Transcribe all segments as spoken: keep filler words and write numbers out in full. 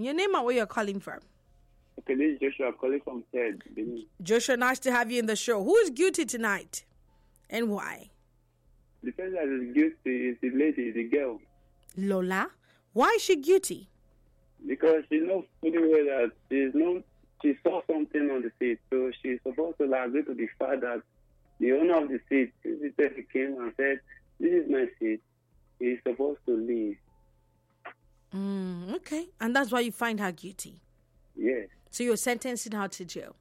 Your name and where you're calling from? Okay, this is Joshua calling from Ted. Joshua, nice to have you in the show. Who is guilty tonight and why? The person that is guilty is the lady, the girl. Lola? Why is she guilty? Because she knows fully well that she's not, she saw something on the seat, so she's supposed to like, agree to the fact that the owner of the seat, he came and said, "This is my seat. He's supposed to leave." Mm, okay, and that's why you find her guilty. Yes. So you're sentencing her to jail.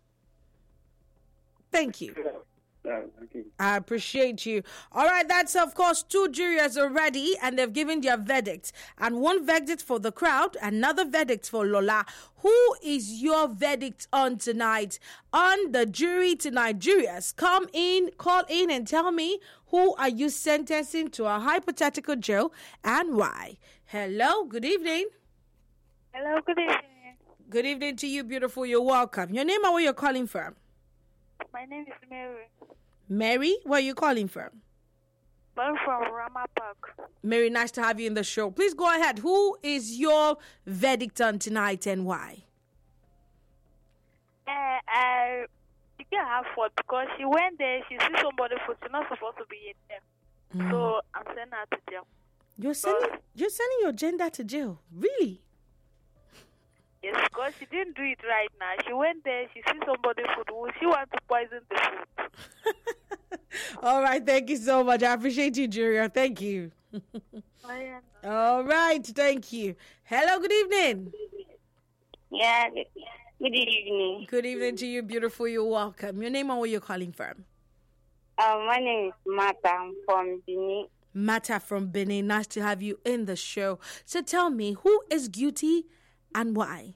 Thank you. Uh, okay. I appreciate you. All right, that's of course two jurors already, and they've given their verdicts. And one verdict for the crowd, another verdict for Lola. Who is your verdict on tonight? On the jury tonight, jurors, come in, call in, and tell me who are you sentencing to a hypothetical jail and why. Hello, good evening. Hello, good evening. Good evening to you, beautiful. You're welcome. Your name and where you're calling from? My name is Mary. Mary, where are you calling from? I'm from Rama Park. Mary, nice to have you in the show. Please go ahead. Who is your verdict on tonight and why? Uh, I she get her fault because she went there, she see somebody food, she's not supposed to be in there. Mm. So I'm sending her to jail. You're sending, you're sending your gender to jail? Really? Yes, because she didn't do it right now. She went there, she see somebody food. She wants to poison the food. All right, thank you so much. I appreciate you, Julia. Thank you. All right, thank you. Hello, good evening. Yeah, good, good evening. Good evening to you, beautiful. You're welcome. Your name and where you're calling from? Uh, my name is Martha. I'm from Benin. Martha from Benin. Nice to have you in the show. So tell me, who is guilty and why?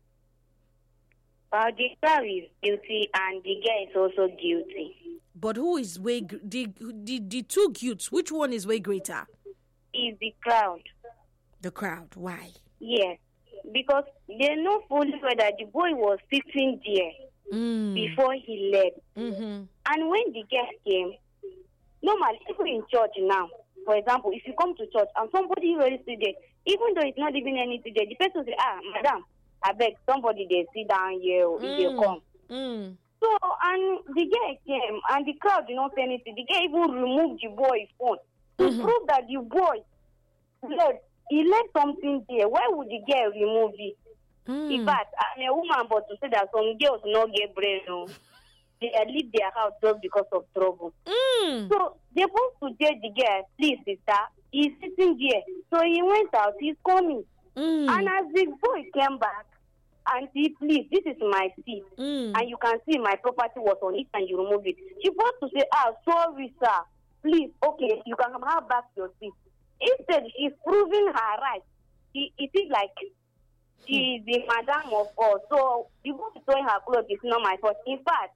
Uh, the girl is guilty and the girl is also guilty. But who is way the the the two guilts? Which one is way greater? Is the crowd. The crowd. Why? Yes, because they know fully well that the boy was sitting there mm. before he left. Mm-hmm. And when the guest came, normally even in church now, for example, if you come to church and somebody already sit there, even though it's not even anything there, the person say, "Ah, madam, I beg somebody they sit down here or if mm. they come." Mm. So, and the guy came, and the crowd did not say anything. The guy even removed the boy's phone to mm-hmm. prove that the boy left. He left something there. Why would the girl remove it? Mm. In fact, I'm a woman, but to say that some girls not get brain, no. They leave their house just because of trouble. Mm. So, they're supposed to tell the girl, "Please, sister, he's sitting there." So, he went out, he's coming. Mm. And as the boy came back, "Auntie, please, this is my seat." Mm. And you can see my property was on it and you remove it. She wants to say, "Ah, sorry, sir. Please, okay, you can have back your seat." Instead, she's proving her right. She, it is like she is the madam of all. So, the one throwing her clothes is not my fault. In fact,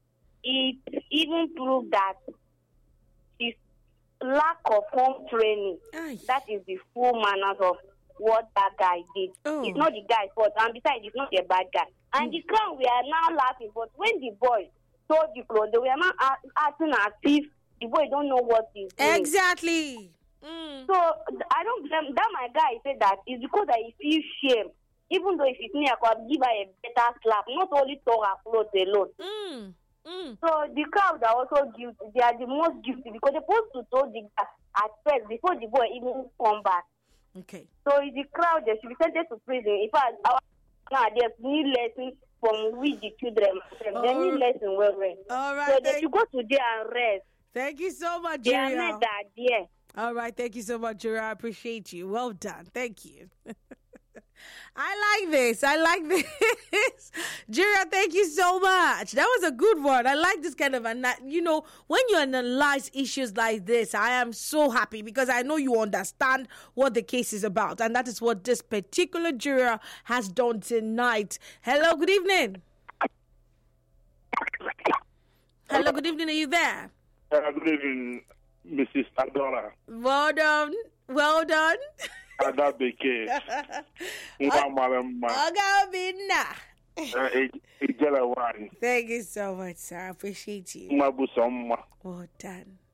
it even proved that she's lack of home training. Aye. That is the full manners of what that guy did. Oh. It's not the guy's fault, and besides, it's not a bad guy. And the crowd, we are now laughing, but when the boy told the clothes, they were not acting as if the boy don't know what he's doing. Exactly. Mm. So I don't blame that. My guy said that is because I feel shame. Even though if it's me, I could give her a better slap, not only tore her clothes alone. Mm. Mm. So the crowd are also guilty. They are the most guilty because they're supposed to tell the guy at first before the boy even come back. Okay. So it's the crowd that should be sent to prison. In fact, our now there's new lessons from we the children. Oh. They need lesson well well. All right. So they thank, should go to there and rest. thank you so much, They are Julia. not that there. All right. Thank you so much, Julia. I appreciate you. Well done. Thank you. I like this. I like this. Julia, thank you so much. That was a good one. I like this kind of, you know, when you analyze issues like this, I am so happy because I know you understand what the case is about. And that is what this particular juror has done tonight. Hello, good evening. Hello, good evening. Are you there? Uh, good evening, Missus Adora. Well done. Well done. Ada Beke. Thank you so much, sir. I appreciate you. Well done.